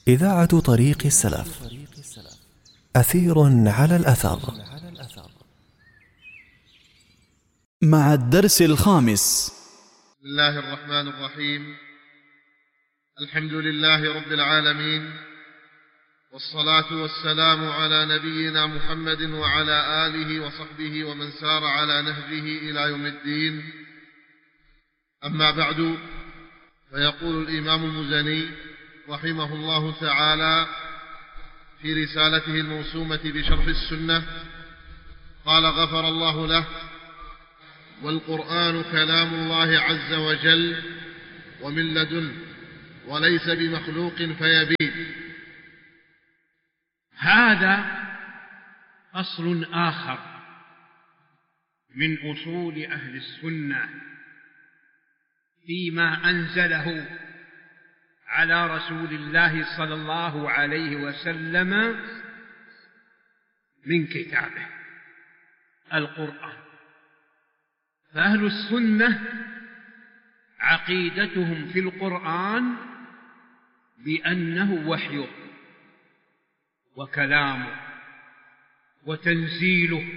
إذاعة طريق السلف، أثير على الأثر. مع الدرس الخامس. بسم الله الرحمن الرحيم. الحمد لله رب العالمين، والصلاة والسلام على نبينا محمد وعلى آله وصحبه ومن سار على نهجه إلى يوم الدين. أما بعد، فيقول الإمام المزني رحمه الله تعالى في رسالته الموسومة بشرح السنة، قال: غفر الله له: والقرآن كلام الله عز وجل ومن لدن، وليس بمخلوق فيبيد. هذا أصل آخر من أصول أهل السنة فيما أنزله على رسول الله صلى الله عليه وسلم من كتابه القرآن. فأهل السنة عقيدتهم في القرآن بأنه وحيه وكلامه وتنزيله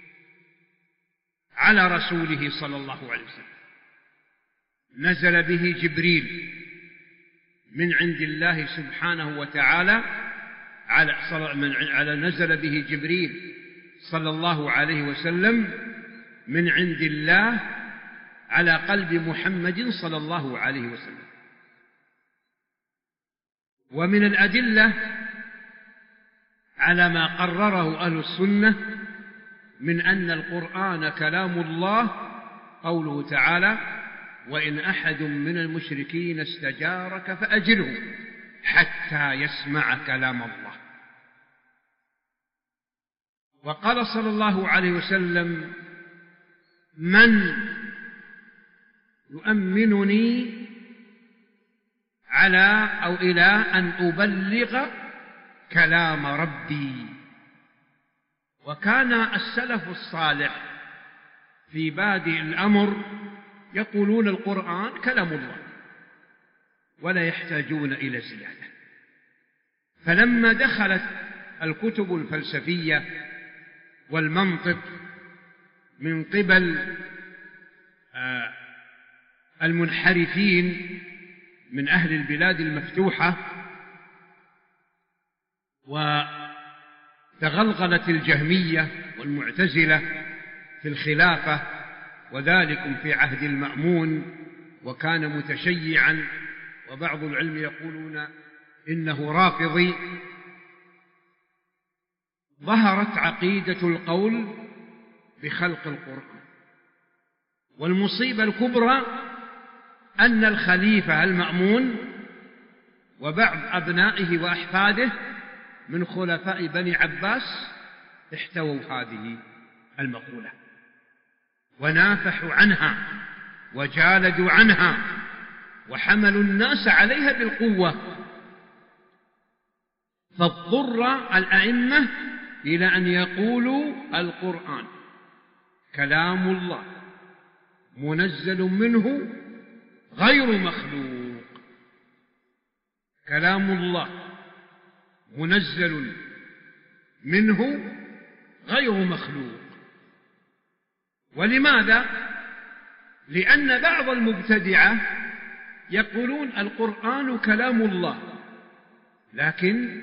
على رسوله صلى الله عليه وسلم. نزل به جبريل من عند الله سبحانه وتعالى نزل به جبريل صلى الله عليه وسلم من عند الله على قلب محمد صلى الله عليه وسلم. ومن الأدلة على ما قرره أهل السنة من أن القرآن كلام الله قوله تعالى: وإن أحد من المشركين استجارك فأجره حتى يسمع كلام الله. وقال صلى الله عليه وسلم: من يؤمنني إلى أن أبلغ كلام ربي. وكان السلف الصالح في بادئ الأمر يقولون القرآن كلام الله ولا يحتاجون إلى زيادة. فلما دخلت الكتب الفلسفية والمنطق من قبل المنحرفين من أهل البلاد المفتوحة، وتغلغلت الجهمية والمعتزلة في الخلافة، وذلك في عهد المأمون، وكان متشيعا، وبعض العلم يقولون إنه رافضي. ظهرت عقيدة القول بخلق القرآن. والمصيبة الكبرى أن الخليفة المأمون وبعض أبنائه وأحفاده من خلفاء بني عباس احتووا هذه المقولة ونافحوا عنها وجالدوا عنها وحملوا الناس عليها بالقوة، فاضطر الأئمة إلى أن يقولوا القرآن كلام الله منزل منه غير مخلوق. كلام الله منزل منه غير مخلوق. ولماذا؟ لأن بعض المبتدعة يقولون القرآن كلام الله، لكن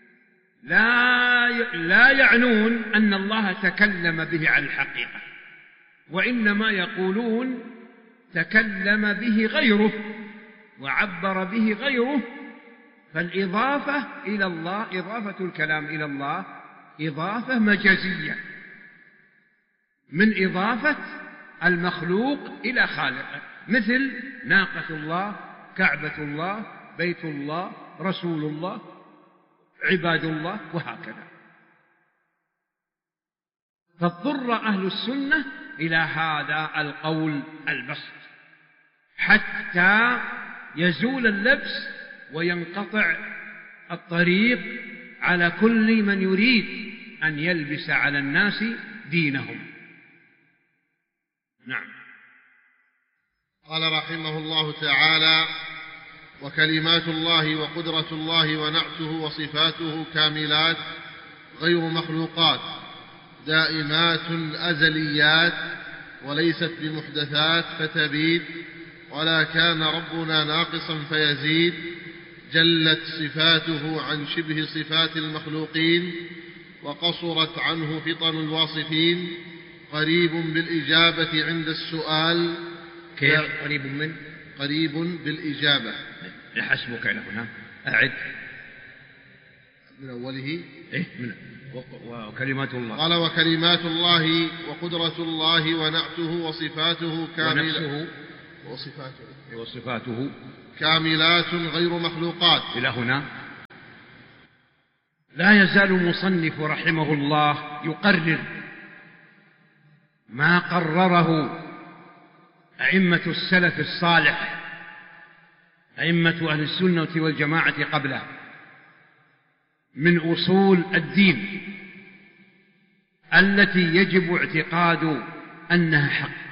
لا يعنون أن الله تكلم به على الحقيقة، وإنما يقولون تكلم به غيره وعبر به غيره. فالإضافة إلى الله، إضافة الكلام إلى الله إضافة مجازية من إضافة المخلوق إلى خالقه، مثل ناقة الله، كعبة الله، بيت الله، رسول الله، عباد الله، وهكذا. فاضطر أهل السنة إلى هذا القول البسط حتى يزول اللبس وينقطع الطريق على كل من يريد أن يلبس على الناس دينهم. نعم. قال رحمه الله تعالى: وكلمات الله وقدرة الله ونعته وصفاته كاملات غير مخلوقات دائمات أزليات وليست بمحدثات فتبيد، ولا كان ربنا ناقصا فيزيد. جلت صفاته عن شبه صفات المخلوقين وقصرت عنه فطن الواصفين. قريب بالإجابة عند السؤال. كيف قريب من؟ قريب بالإجابة. حسبك إلى هنا. أعد من أوله. وكلمات الله. قال وكلمات الله وقدرة الله ونعته وصفاته كاملة وصفاته كاملات غير مخلوقات. إلى هنا. لا يزال المصنف رحمه الله يقرر ما قرره أئمة السلف الصالح، أئمة أهل السنة والجماعة قبله، من أصول الدين التي يجب اعتقاد أنها حق.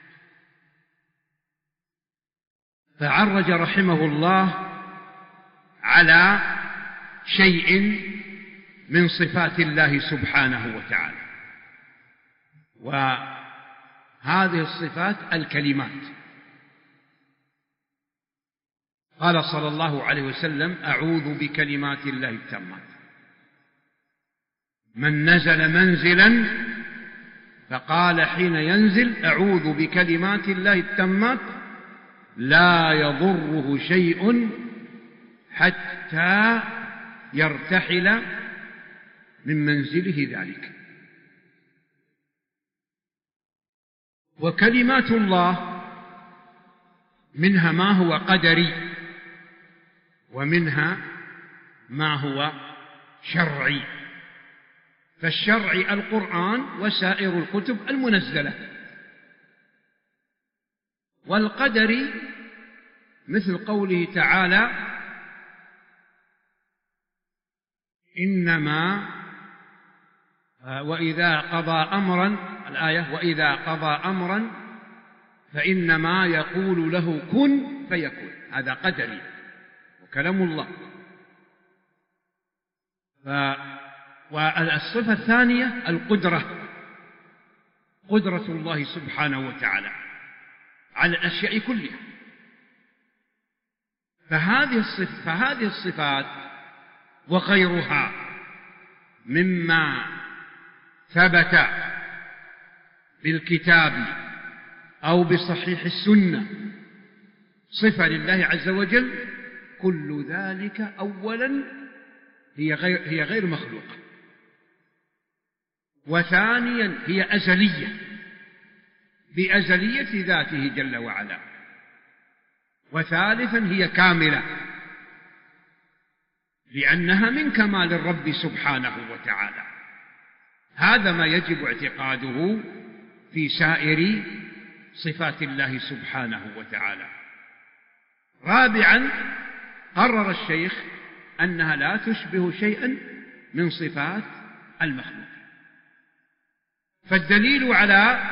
فعرج رحمه الله على شيء من صفات الله سبحانه وتعالى، وهذه الصفات الكلمات. قال صلى الله عليه وسلم: أعوذ بكلمات الله التامات. من نزل منزلا فقال حين ينزل: أعوذ بكلمات الله التامات لا يضره شيء حتى يرتحل من منزله ذلك. وكلمات الله منها ما هو قدري، ومنها ما هو شرعي. فالشرعي القرآن وسائر الكتب المنزلة، والقدري مثل قوله تعالى: إنما وإذا قضى أمرا، الآية: وإذا قضى أمرا فإنما يقول له كن فيكون. هذا قدري وكلام الله. والصفة الثانية القدرة، قدرة الله سبحانه وتعالى على الأشياء كلها. فهذه الصفات وغيرها مما ثبت بالكتاب أو بصحيح السنة صفة لله عز وجل، كل ذلك أولا هي غير مخلوقة، وثانيا هي أزلية بأزلية ذاته جل وعلا، وثالثا هي كاملة لأنها من كمال الرب سبحانه وتعالى. هذا ما يجب اعتقاده في سائر صفات الله سبحانه وتعالى. رابعا، قرر الشيخ أنها لا تشبه شيئا من صفات المخلوق. فالدليل على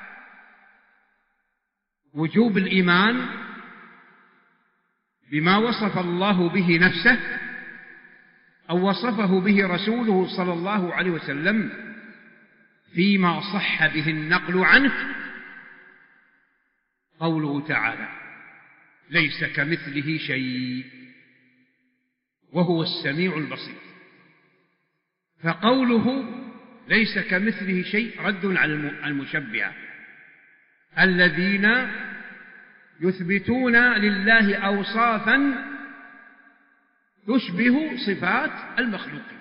وجوب الإيمان بما وصف الله به نفسه أو وصفه به رسوله صلى الله عليه وسلم فيما صح به النقل عنه قوله تعالى: ليس كمثله شيء وهو السميع البصير. فقوله ليس كمثله شيء رد على المشبهة الذين يثبتون لله أوصافا تشبه صفات المخلوقين.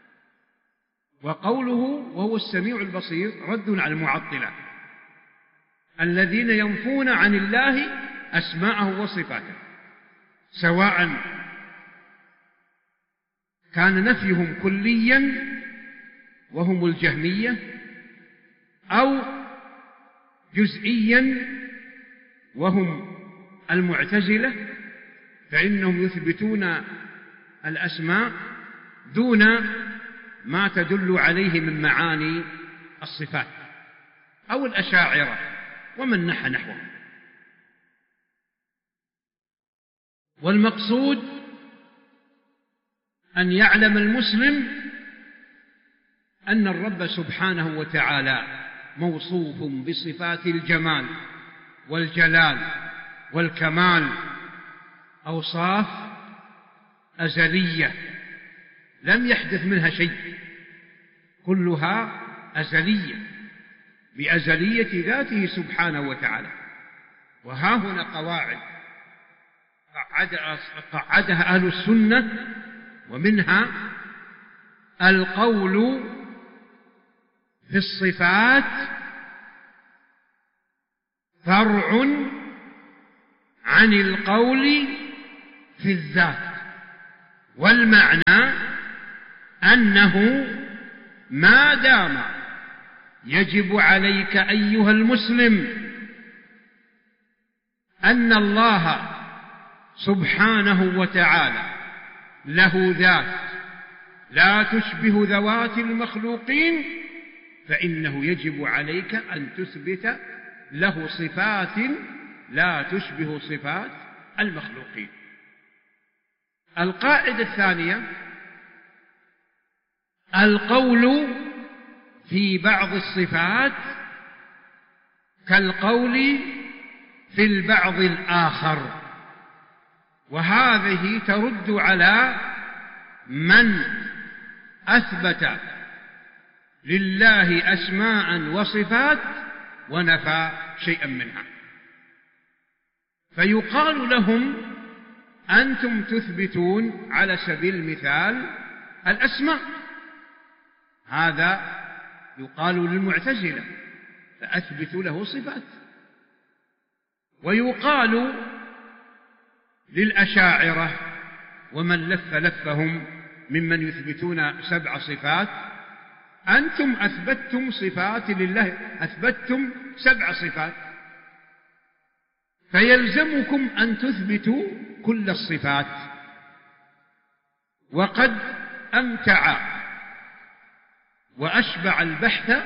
وقوله وهو السميع البصير رد على المعطلة الذين ينفون عن الله أسماءه وصفاته، سواء كان نفيهم كليا وهم الجهمية، أو جزئيا وهم المعتزلة، فإنهم يثبتون الأسماء دون ما تدل عليه من معاني الصفات، أو الأشاعرة ومن نحى نحوهم. والمقصود أن يعلم المسلم أن الرب سبحانه وتعالى موصوف بصفات الجمال والجلال والكمال، أوصاف أزلية لم يحدث منها شيء، كلها أزلية بأزلية ذاته سبحانه وتعالى. وها هنا قواعد قعدها أهل السنة، ومنها القول في الصفات فرع عن القول في الذات، والمعنى أنه ما دام يجب عليك أيها المسلم أن الله سبحانه وتعالى له ذات لا تشبه ذوات المخلوقين، فإنه يجب عليك أن تثبت له صفات لا تشبه صفات المخلوقين. القاعدة الثانية القول في بعض الصفات كالقول في البعض الآخر، وهذه ترد على من أثبت لله أسماء وصفات ونفى شيئا منها، فيقال لهم أنتم تثبتون على سبيل المثال الأسماء، هذا يقال للمعتزلة فأثبتوا له صفات، ويقال للأشاعرة ومن لفهم ممن يثبتون 7 صفات أنتم أثبتتم صفات لله، أثبتتم 7 صفات، فيلزمكم أن تثبتوا كل الصفات. وقد أمتع وأشبع البحث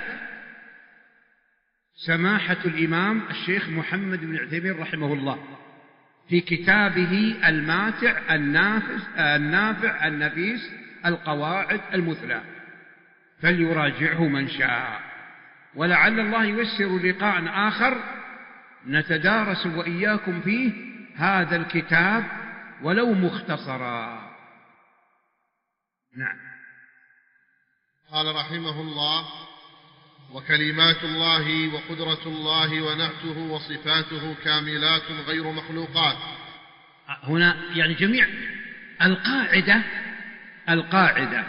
سماحة الإمام الشيخ محمد بن عثيمين رحمه الله في كتابه الماتع النافع النفيس القواعد المثلى، فليراجعه من شاء، ولعل الله ييسر لقاء آخر نتدارس وإياكم فيه هذا الكتاب ولو مختصرا. نعم. قال رحمه الله: وكلمات الله وقدرة الله ونعته وصفاته كاملات غير مخلوقات. هنا يعني جميع القاعدة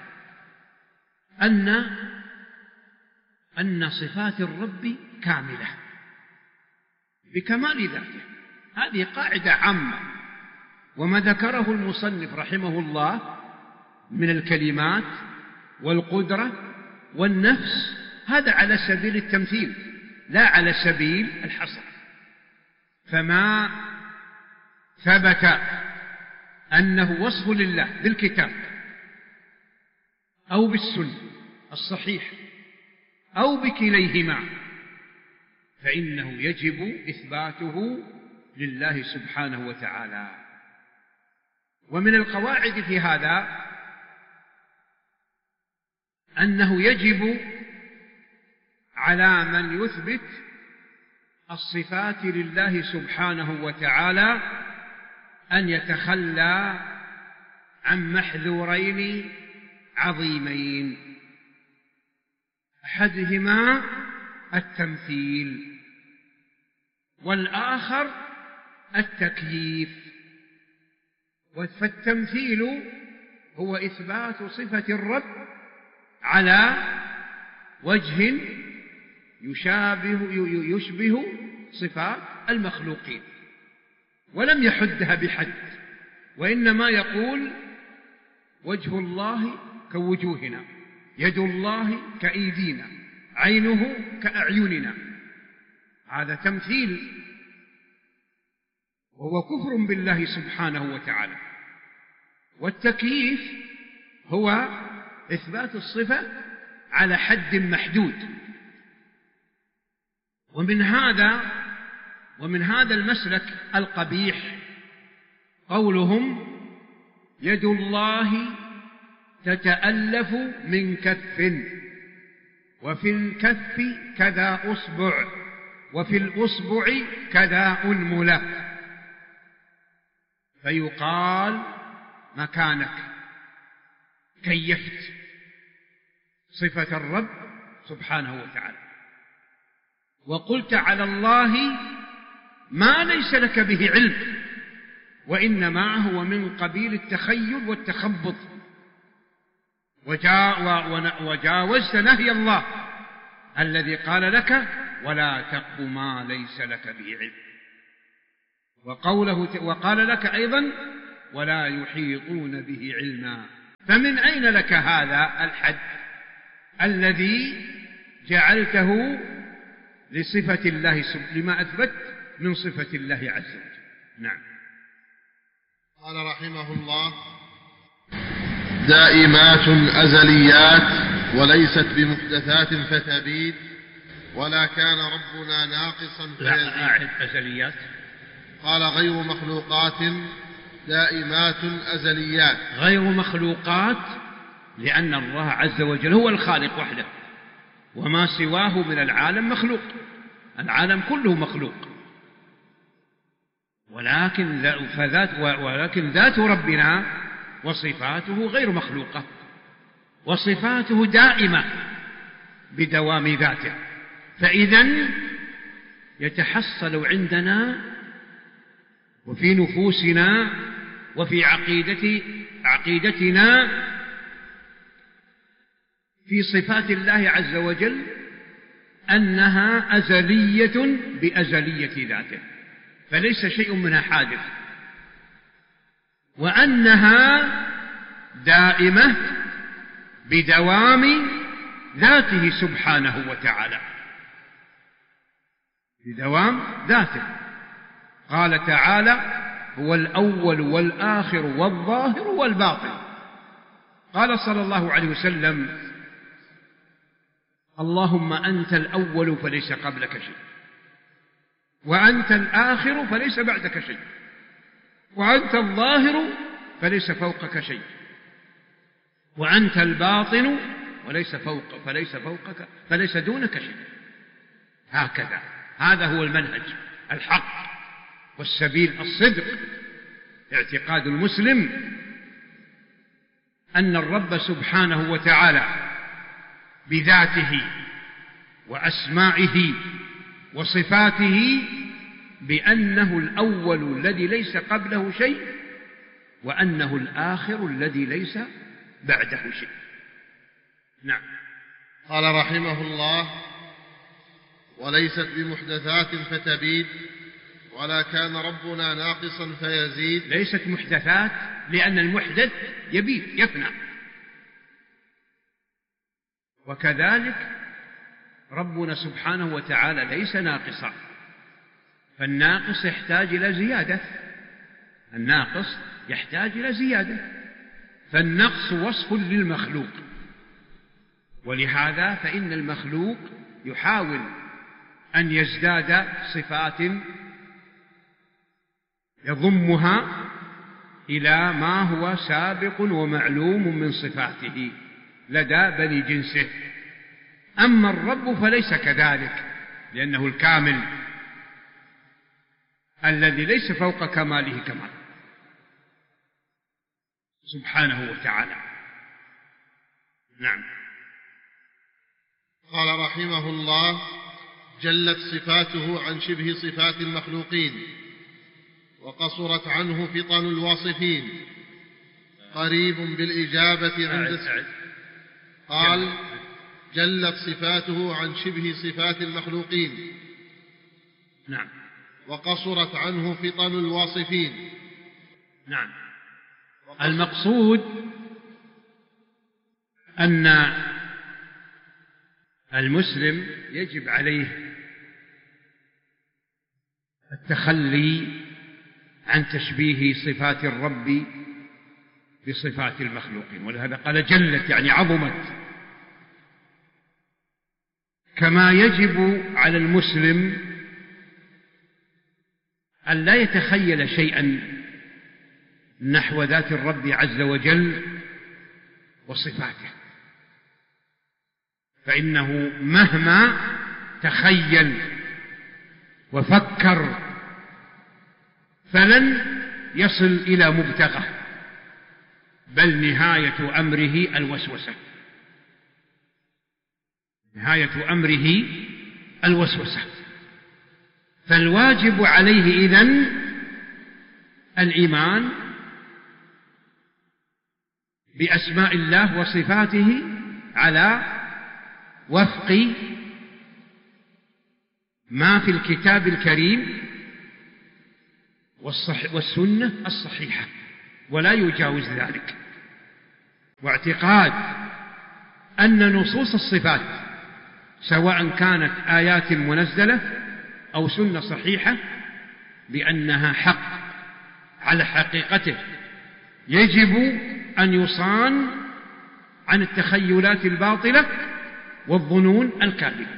أن صفات الرب كاملة بكمال ذاته، هذه قاعدة عامة، وما ذكره المصنف رحمه الله من الكلمات والقدرة والنفس هذا على سبيل التمثيل لا على سبيل الحصر، فما ثبت أنه وصف لله بالكتاب أو بالسنة الصحيح أو بكليهما فإنه يجب إثباته لله سبحانه وتعالى. ومن القواعد في هذا أنه يجب على من يثبت الصفات لله سبحانه وتعالى أن يتخلى عن محذورين عظيمين، أحدهما التمثيل والآخر التكييف. فالتمثيل هو إثبات صفة الرب على وجه يشبه صفات المخلوقين، ولم يحدها بحد، وإنما يقول وجه الله كوجوهنا، يد الله كأيدينا، عينه كأعيننا، هذا تمثيل وهو كفر بالله سبحانه وتعالى. والتكييف هو إثبات الصفة على حد محدود. ومن هذا المسلك القبيح قولهم يد الله تتألف من كف، وفي الكف كذا أصبع، وفي الأصبع كذا أنملة، فيقال مكانك كيفت صفة الرب سبحانه وتعالى، وقلت على الله ما ليس لك به علم، وإنما هو من قبيل التخيل والتخبط، وجاوزت نهي الله الذي قال لك ولا تقف ما ليس لك به علم، وقال لك أيضا ولا يحيطون به علما. فمن أين لك هذا الحد الذي جعلته لصفة الله لما أثبت من صفة الله عز وجل؟ نعم. قال رحمه الله: دائمات أزليات وليست بمحدثات فتبيد، ولا كان ربنا ناقصا فيزيد. أعد أزليات. قال: غير مخلوقات دائمات أزليات. غير مخلوقات لأن الله عز وجل هو الخالق وحده، وما سواه من العالم مخلوق، العالم كله مخلوق، ولكن ذات ربنا وصفاته غير مخلوقة، وصفاته دائمة بدوام ذاته. فإذن يتحصل عندنا وفي نفوسنا وفي عقيدتنا في صفات الله عز وجل أنها أزلية بأزلية ذاته، فليس شيء منها حادث، وأنها دائمة بدوام ذاته سبحانه وتعالى، بدوام ذاته. قال تعالى: هو الأول والآخر والظاهر والباطن. قال صلى الله عليه وسلم: اللهم أنت الأول فليس قبلك شيء، وأنت الآخر فليس بعدك شيء، وأنت الظاهر فليس فوقك شيء، وأنت الباطن فليس دونك شيء. هكذا، هذا هو المنهج الحق والسبيل الصدق. اعتقاد المسلم أن الرب سبحانه وتعالى بذاته وأسمائه وصفاته بأنه الأول الذي ليس قبله شيء، وأنه الآخر الذي ليس بعده شيء. نعم. قال رحمه الله: وليست بمحدثات فتبيد، ولا كان ربنا ناقصا فيزيد. ليست محدثات لأن المحدث يبيد يفنى، وكذلك ربنا سبحانه وتعالى ليس ناقصا، فالناقص يحتاج إلى زيادة، الناقص يحتاج إلى زيادة، فالنقص وصف للمخلوق، ولهذا فإن المخلوق يحاول أن يزداد صفات يضمها إلى ما هو سابق ومعلوم من صفاته لدى بني جنسه. أما الرب فليس كذلك، لأنه الكامل الذي ليس فوق كماله كمال سبحانه وتعالى. نعم. قال رحمه الله: جلت صفاته عن شبه صفات المخلوقين، وقصرت عنه فطن الواصفين، قريب بالإجابة عند قال: جلت صفاته عن شبه صفات المخلوقين. نعم. وقصرت عنه فطن الواصفين. نعم. المقصود أن المسلم يجب عليه التخلي عن تشبيه صفات الرب بصفات المخلوقين، ولهذا قال جلت يعني عظمت. كما يجب على المسلم أن لا يتخيل شيئا نحو ذات الرب عز وجل وصفاته، فإنه مهما تخيل وفكر فلن يصل إلى مبتغاه، بل نهاية أمره الوسوسة، نهاية أمره الوسوسة. فالواجب عليه إذن الإيمان بأسماء الله وصفاته على وفق ما في الكتاب الكريم والسنة الصحيحة، ولا يجاوز ذلك، واعتقاد أن نصوص الصفات سواء كانت آيات منزلة أو سنة صحيحة بأنها حق على حقيقته، يجب أن يصان عن التخيلات الباطلة والظنون الكاذبة.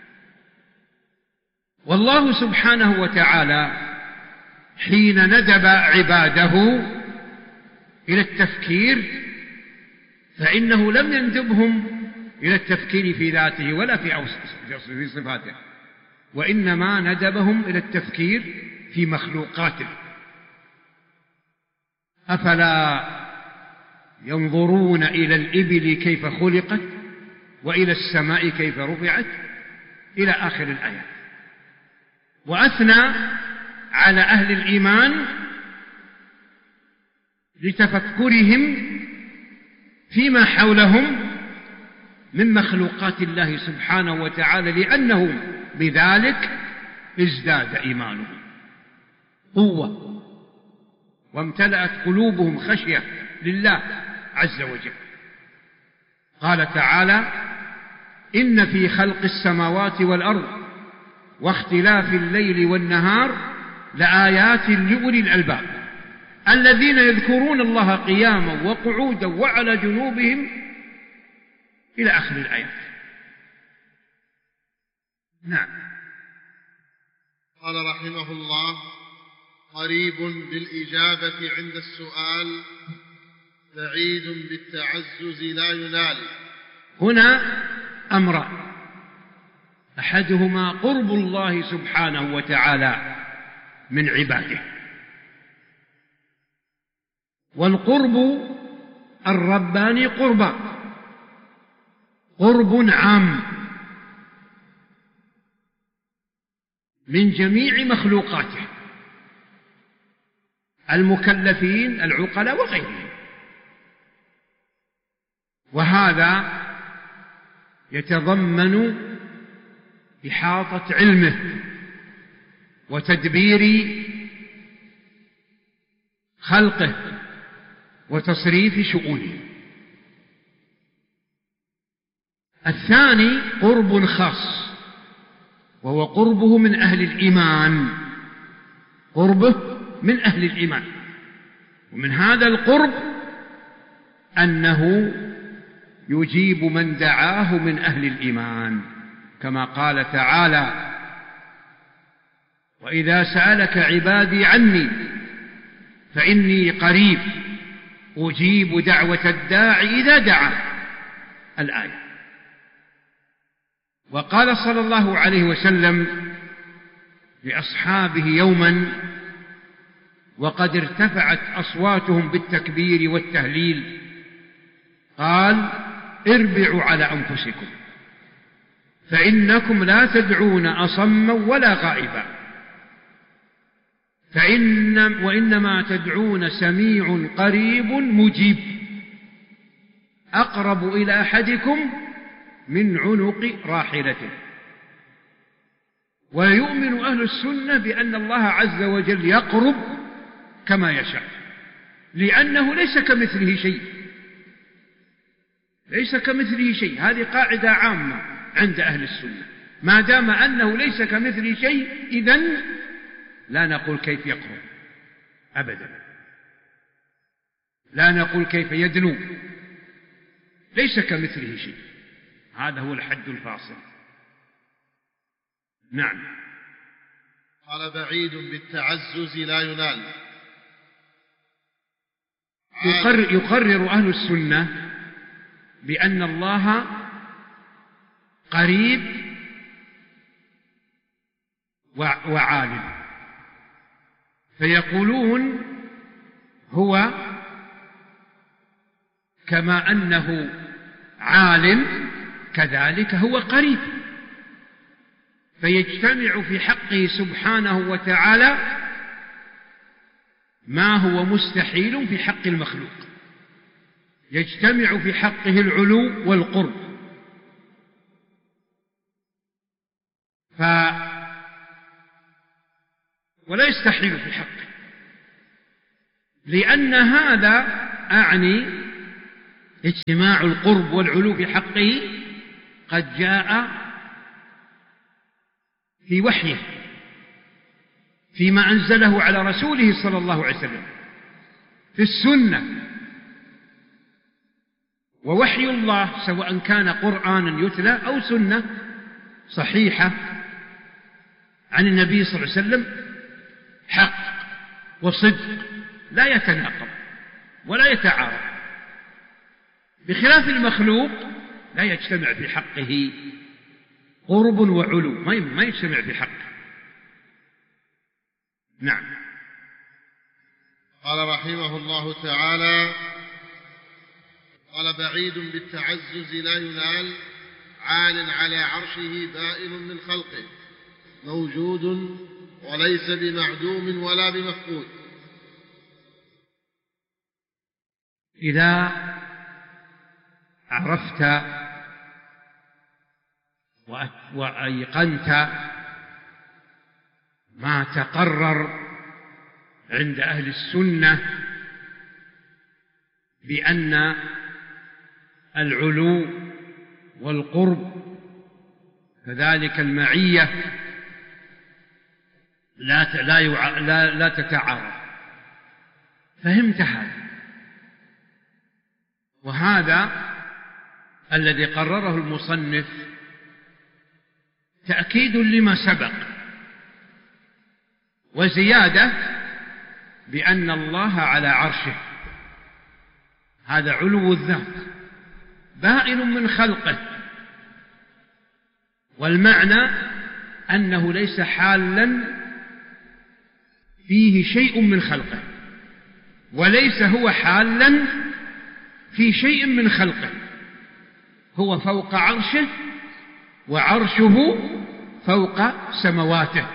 والله سبحانه وتعالى حين ندب عباده إلى التفكير فإنه لم يندبهم إلى التفكير في ذاته ولا في صفاته، وإنما ندبهم إلى التفكير في مخلوقاته. أفلا ينظرون إلى الإبل كيف خلقت وإلى السماء كيف رفعت إلى آخر الآيات. وأثنى على أهل الإيمان لتفكرهم فيما حولهم من مخلوقات الله سبحانه وتعالى، لأنهم بذلك ازداد إيمانهم قوة وامتلأت قلوبهم خشية لله عز وجل. قال تعالى: إن في خلق السماوات والأرض واختلاف الليل والنهار لآيات لأولي الألباب الذين يذكرون الله قياما وقعودا وعلى جنوبهم إلى آخر الآيات. نعم. قال رحمه الله: قريب بالإجابة عند السؤال، بعيد بالتعزز لا ينال. هنا أمران: أحدهما قرب الله سبحانه وتعالى من عباده، والقرب الرباني قرب عام من جميع مخلوقاته المكلفين العقلاء وغيرهم، وهذا يتضمن إحاطة علمه وتدبير خلقه وتصريف شؤونه. الثاني قرب خاص، وهو قربه من أهل الإيمان، قربه من أهل الإيمان. ومن هذا القرب أنه يجيب من دعاه من أهل الإيمان، كما قال تعالى: وإذا سألك عبادي عني فإني قريب أجيب دعوة الداعي إذا دعا، الآية. وقال صلى الله عليه وسلم لأصحابه يوما وقد ارتفعت أصواتهم بالتكبير والتهليل، قال: اربعوا على أنفسكم فإنكم لا تدعون أصما ولا غائبا، وإنما تدعون سميع قريب مجيب أقرب إلى أحدكم من عنق راحلته. ويؤمن أهل السنة بأن الله عز وجل يقرب كما يشاء، لأنه ليس كمثله شيء، ليس كمثله شيء. هذه قاعدة عامة عند أهل السنة، ما دام أنه ليس كمثله شيء إذن لا نقول كيف يقرب أبدا، لا نقول كيف يدنو، ليس كمثله شيء. هذا هو الحد الفاصل. نعم. قال: بعيد بالتعزز لا ينال. يقرر أهل السنة بأن الله قريب وعالم، فيقولون هو كما أنه عالم كذلك هو قريب، فيجتمع في حقه سبحانه وتعالى ما هو مستحيل في حق المخلوق، يجتمع في حقه العلو والقرب. ولا يستحيل في حقه، لأن هذا أعني اجتماع القرب والعلو في حقه قد جاء في وحيه فيما أنزله على رسوله صلى الله عليه وسلم في السنة. ووحي الله سواء كان قرآنا يتلى أو سنة صحيحة عن النبي صلى الله عليه وسلم حق وصدق لا يتناقض ولا يتعارض، بخلاف المخلوق لا يجتمع في حقه قرب وعلو، ما يجتمع في حقه. نعم. قال رحمه الله تعالى: قال: بعيد بالتعزز لا ينال، عال على عرشه بائن من خلقه، موجود وليس بمعدوم ولا بمفقود. إذا عرفت وأيقنت ما تقرر عند أهل السنة بأن العلو والقرب كذلك المعية لا تتعارض، فهمت هذا، وهذا الذي قرره المصنف تأكيد لما سبق وزيادة بأن الله على عرشه، هذا علو الذات بائن من خلقه، والمعنى أنه ليس حالا فيه شيء من خلقه، وليس هو حالا في شيء من خلقه، هو فوق عرشه وعرشه فوق سمواته.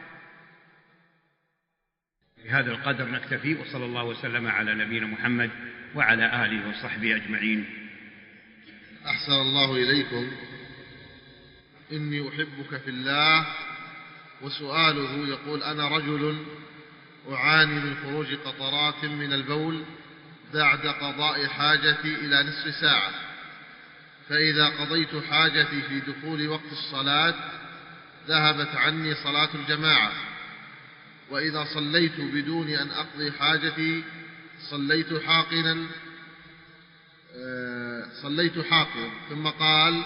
بهذا القدر نكتفي، وصلى الله وسلم على نبينا محمد وعلى آله وصحبه أجمعين. أحسن الله إليكم. إني أحبك في الله. وسؤاله يقول: أنا رجل أعاني من خروج قطرات من البول بعد قضاء حاجتي إلى نصف ساعة، فإذا قضيت حاجتي في دخول وقت الصلاة ذهبت عني صلاة الجماعة، وإذا صليت بدون أن أقضي حاجتي صليت حاقنا. ثم قال: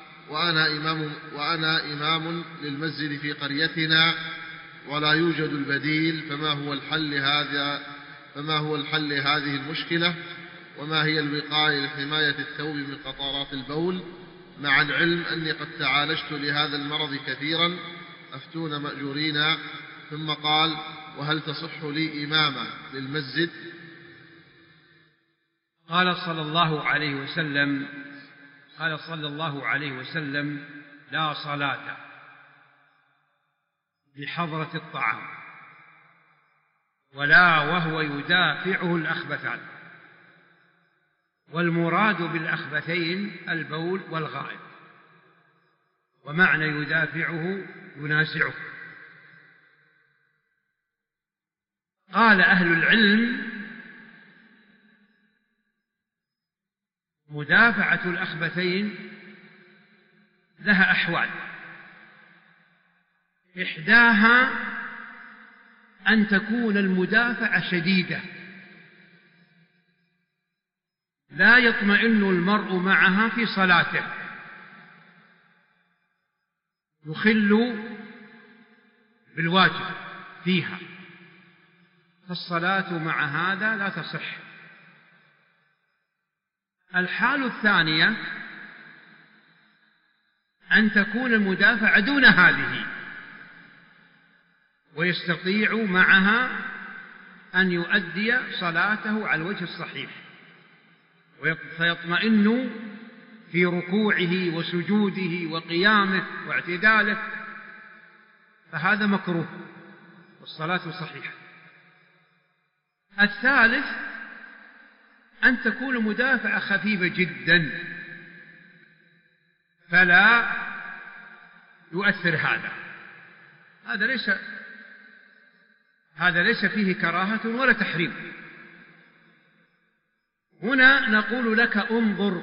وأنا إمام للمسجد في قريتنا ولا يوجد البديل، فما هو الحل لهذه المشكلة؟ وما هي الوقاية لحماية الثوب من قطرات البول، مع العلم أني قد تعالجت لهذا المرض كثيرا، أفتون مأجورين. ثم قال: وهل تصح لي إمامة للمسجد؟ قال صلى الله عليه وسلم: لا صلاة بحضرة الطعام ولا وهو يدافعه الأخبثان، والمراد بالأخبثين البول والغائط، ومعنى يدافعه ينازعه. قال أهل العلم: مدافعة الأخبثين لها أحوال، إحداها أن تكون المدافعة شديدة لا يطمئن المرء معها في صلاته، يخل بالواجب فيها، فالصلاة مع هذا لا تصح. الحال الثانية أن تكون المدافع دون هذه ويستطيع معها أن يؤدي صلاته على الوجه الصحيح فيطمئن في ركوعه وسجوده وقيامه واعتداله، فهذا مكروه والصلاة صحيحة. الثالث أن تكون مدافعة خفيفة جدا فلا يؤثر هذا ليس فيه كراهة ولا تحريم. هنا نقول لك انظر